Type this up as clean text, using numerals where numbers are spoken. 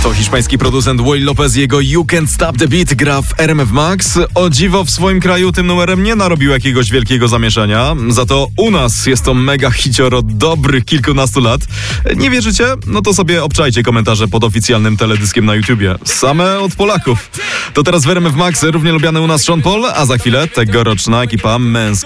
To hiszpański producent Will Lopez, jego You Can't Stop the Beat gra w RMF Max. O dziwo w swoim kraju tym numerem nie narobił jakiegoś wielkiego zamieszania. Za to u nas jest to mega hicior od dobrych kilkunastu lat. Nie wierzycie? No to sobie obczajcie komentarze pod oficjalnym teledyskiem na YouTubie. Same od Polaków. To teraz w RMF Max równie lubiany u nas Sean Paul, a za chwilę tegoroczna ekipa męska.